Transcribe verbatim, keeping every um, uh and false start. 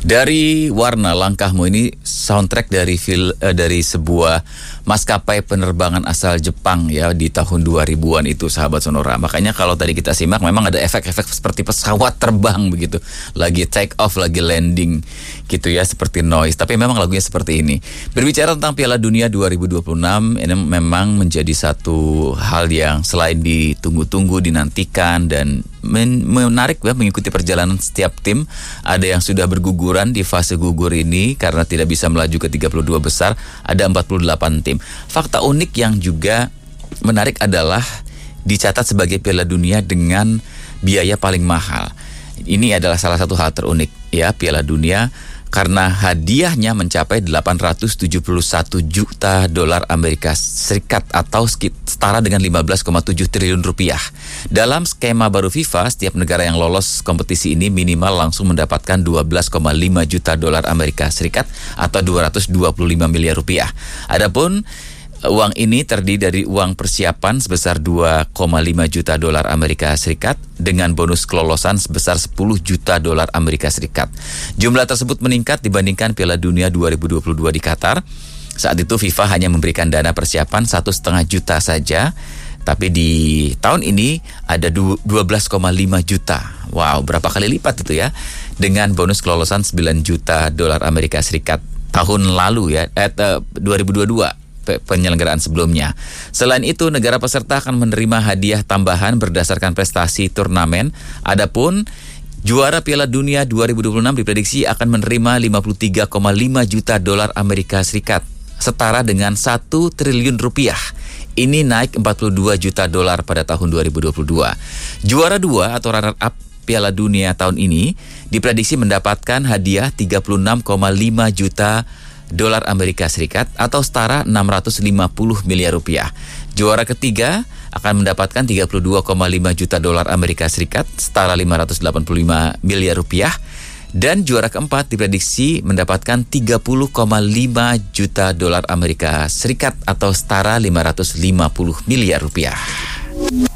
Dari Warna Langkahmu ini soundtrack dari fil, uh, dari sebuah maskapai penerbangan asal Jepang ya di tahun dua ribuan itu, sahabat Sonora. Makanya kalau tadi kita simak memang ada efek-efek seperti pesawat terbang begitu, lagi take off, lagi landing gitu ya, seperti noise. Tapi memang lagunya seperti ini. Berbicara tentang Piala Dunia dua ribu dua puluh enam, ini memang menjadi satu hal yang selain ditunggu-tunggu, dinantikan dan men- menarik ya, mengikuti perjalanan setiap tim. Ada yang sudah berguguran di fase gugur ini karena tidak bisa melaju ke tiga puluh dua besar, ada empat puluh delapan tim. Fakta unik yang juga menarik adalah dicatat sebagai Piala Dunia dengan biaya paling mahal. Ini adalah salah satu hal terunik ya, Piala Dunia, karena hadiahnya mencapai delapan ratus tujuh puluh satu juta dolar Amerika Serikat atau setara dengan lima belas koma tujuh triliun rupiah. Dalam skema baru FIFA, setiap negara yang lolos kompetisi ini minimal langsung mendapatkan dua belas koma lima juta dolar Amerika Serikat atau dua ratus dua puluh lima miliar rupiah. Adapun uang ini terdiri dari uang persiapan sebesar dua koma lima juta dolar Amerika Serikat dengan bonus kelolosan sebesar sepuluh juta dolar Amerika Serikat. Jumlah tersebut meningkat dibandingkan Piala Dunia dua ribu dua puluh dua di Qatar. Saat itu FIFA hanya memberikan dana persiapan satu setengah juta saja, tapi di tahun ini ada dua belas koma lima juta. Wow, berapa kali lipat itu ya? Dengan bonus kelolosan sembilan juta dolar Amerika Serikat tahun lalu ya, eh, dua ribu dua puluh dua. Penyelenggaraan sebelumnya. Selain itu, negara peserta akan menerima hadiah tambahan berdasarkan prestasi turnamen. Adapun juara Piala Dunia dua ribu dua puluh enam diprediksi akan menerima lima puluh tiga koma lima juta dolar Amerika Serikat, setara dengan satu triliun rupiah. Ini naik empat puluh dua juta dolar pada tahun dua ribu dua puluh dua. Juara dua atau runner up Piala Dunia tahun ini diprediksi mendapatkan hadiah tiga puluh enam koma lima juta dolar Amerika Serikat atau setara enam ratus lima puluh miliar rupiah. Juara ketiga akan mendapatkan tiga puluh dua koma lima juta dolar Amerika Serikat, setara lima ratus delapan puluh lima miliar rupiah. Dan juara keempat diprediksi mendapatkan tiga puluh koma lima juta dolar Amerika Serikat atau setara lima ratus lima puluh miliar rupiah.